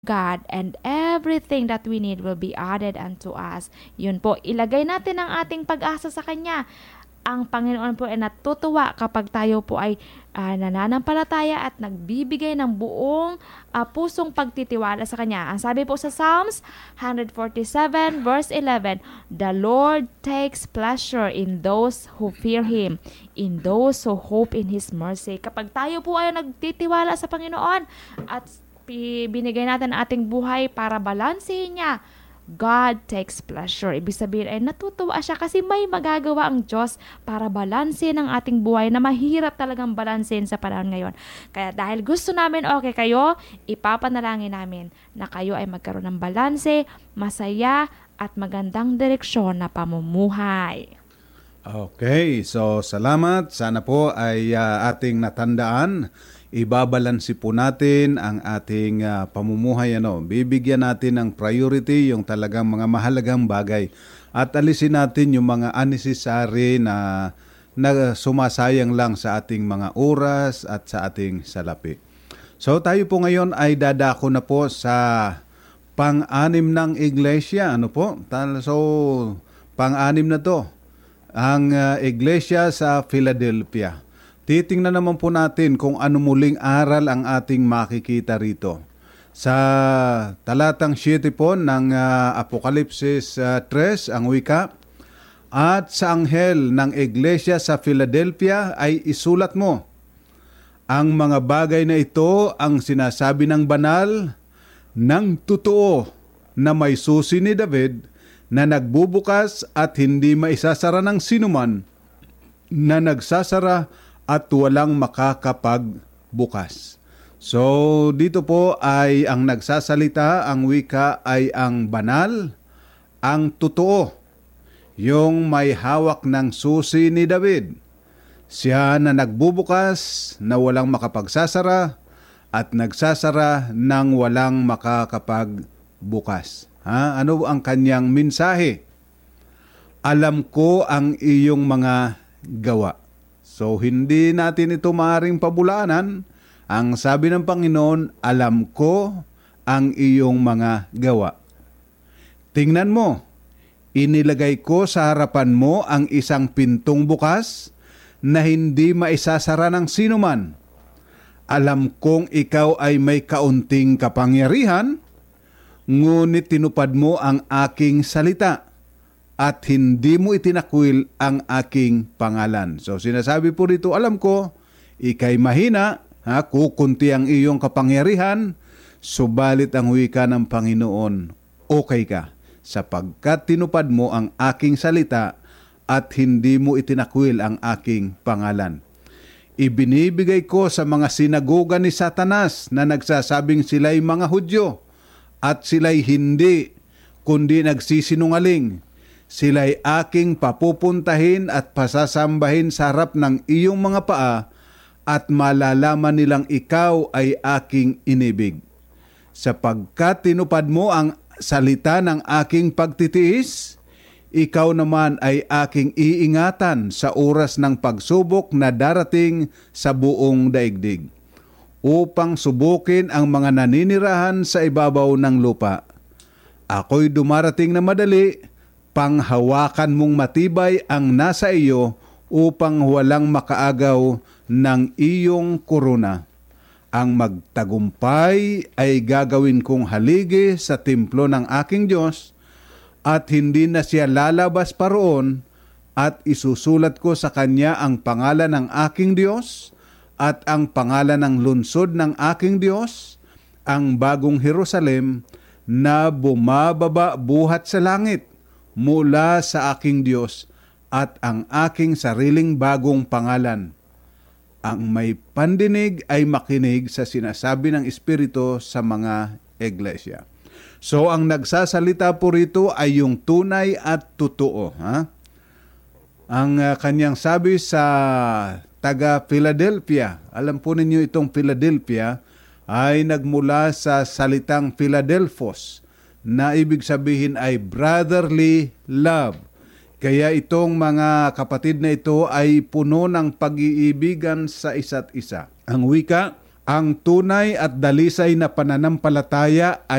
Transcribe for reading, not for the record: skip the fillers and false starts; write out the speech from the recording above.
God, and everything that we need will be added unto us. Yun po, ilagay natin ang ating pag-asa sa Kanya. Ang Panginoon po ay natutuwa kapag tayo po ay nananampalataya at nagbibigay ng buong pusong pagtitiwala sa Kanya. Ang sabi po sa Psalms 147 verse 11, "The Lord takes pleasure in those who fear Him, in those who hope in His mercy." Kapag tayo po ay nagtitiwala sa Panginoon at binigay natin ang ating buhay para balansehin niya, God takes pleasure. Ibig sabihin ay natutuwa siya kasi may magagawa ang Diyos para balansehin ang ating buhay na mahirap talagang balansehin sa panahon ngayon. Kaya dahil gusto namin okay kayo, ipapanalangin namin na kayo ay magkaroon ng balanse, masaya at magandang direksyon na pamumuhay. Okay, so salamat. Sana po ay ating natandaan. Ibabalansi po natin ang ating pamumuhay. Bibigyan natin ng priority yung talagang mga mahalagang bagay. At alisin natin yung mga unnecessary na sumasayang lang sa ating mga oras at sa ating salapi. So tayo po ngayon ay dadako na po sa pang-anim ng iglesia. So pang-anim na to. Ang iglesia sa Philadelphia. Titingnan naman po natin kung ano muling aral ang ating makikita rito. Sa talatang 7 po ng Apokalipsis 3, ang wika, "At sa anghel ng iglesia sa Philadelphia ay isulat mo, ang mga bagay na ito ang sinasabi ng banal, ng totoo na may susi ni David, na nagbubukas at hindi maisasara ng sinuman, na nagsasara at walang makakapagbukas." So dito po ay ang nagsasalita, ang wika ay ang banal, ang totoo, yung may hawak ng susi ni David. Siya na nagbubukas na walang makapagsasara at nagsasara ng walang makakapagbukas. Ano ang kanyang mensahe? Alam ko ang iyong mga gawa. So, hindi natin ito maaaring pabulaanan. Ang sabi ng Panginoon, alam ko ang iyong mga gawa. Tingnan mo, inilagay ko sa harapan mo ang isang pintong bukas na hindi maisasara ng sinuman. Alam kong ikaw ay may kaunting kapangyarihan, ngunit tinupad mo ang aking salita at hindi mo itinakwil ang aking pangalan. So sinasabi po dito, alam ko, ikay mahina, kukunti ang iyong kapangyarihan, subalit ang wika ng Panginoon, okay ka, sapagkat tinupad mo ang aking salita at hindi mo itinakwil ang aking pangalan. Ibinibigay ko sa mga sinagoga ni Satanas na nagsasabing sila'y mga Hudyo, at sila'y hindi, kundi nagsisinungaling. Sila'y aking papupuntahin at pasasambahin sa harap ng iyong mga paa, at malalaman nilang ikaw ay aking inibig. Sapagkat tinupad mo ang salita ng aking pagtitiis, ikaw naman ay aking iingatan sa oras ng pagsubok na darating sa buong daigdig, upang subukin ang mga naninirahan sa ibabaw ng lupa. Ako'y dumarating na madali, panghawakan mong matibay ang nasa iyo upang walang makaagaw ng iyong korona. Ang magtagumpay ay gagawin kong haligi sa templo ng aking Diyos, at hindi na siya lalabas pa roon, at isusulat ko sa kanya ang pangalan ng aking Diyos at ang pangalan ng lungsod ng aking Diyos, ang bagong Jerusalem na bumababa buhat sa langit mula sa aking Diyos, at ang aking sariling bagong pangalan. Ang may pandinig ay makinig sa sinasabi ng Espiritu sa mga iglesia. So ang nagsasalita po rito ay yung tunay at totoo. Ang kanyang sabi sa taga Philadelphia, alam po ninyo itong Philadelphia ay nagmula sa salitang Philadelphos, na ibig sabihin ay brotherly love. Kaya itong mga kapatid na ito ay puno ng pag-iibigan sa isa't isa. Ang wika, Ang tunay at dalisay na pananampalataya